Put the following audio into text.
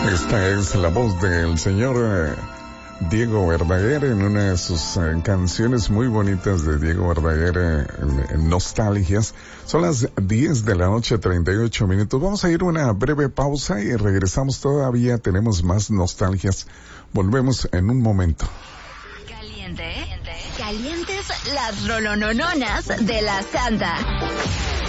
Esta es la voz del señor Diego Verdaguer en una de sus canciones muy bonitas de Diego Verdaguer, Nostalgias. Son las 10 de la noche, 38 minutos. Vamos a ir a una breve pausa y regresamos. Todavía tenemos más nostalgias. Volvemos en un momento. Calientes las rolonononas de la Santa.